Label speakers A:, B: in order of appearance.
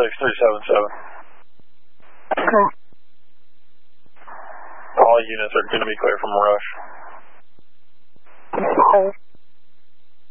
A: 6377.
B: Okay.
A: All units are going to be clear from rush.